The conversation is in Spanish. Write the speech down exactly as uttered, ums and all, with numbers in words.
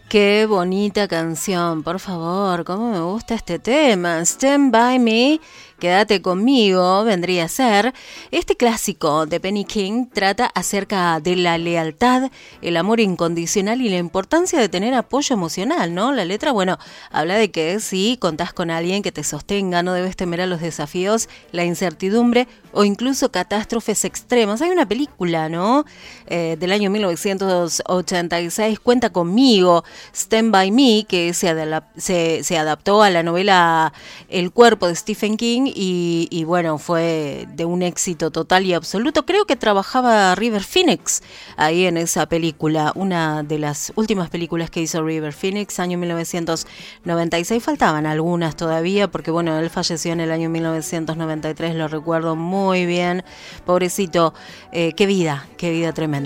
Qué bonita canción, por favor, cómo me gusta este tema. Stand By Me, Quédate conmigo, vendría a ser. Este clásico de Penny King trata acerca de la lealtad, el amor incondicional y la importancia de tener apoyo emocional, ¿no? La letra, bueno, habla de que si contás con alguien que te sostenga, no debes temer a los desafíos, la incertidumbre o incluso catástrofes extremas. Hay una película, ¿no? Eh, del año mil novecientos ochenta y seis, Cuenta conmigo, Stand By Me, que se, adap- se, se adaptó a la novela El cuerpo de Stephen King y, y bueno, fue de un éxito total y absoluto. Creo que trabajaba River Phoenix ahí en esa película, una de las últimas películas que hizo River Phoenix, año mil novecientos noventa y seis. Faltaban algunas todavía porque bueno, él falleció en el año mil novecientos noventa y tres, lo recuerdo muy bien. Pobrecito, eh, qué vida, qué vida tremenda.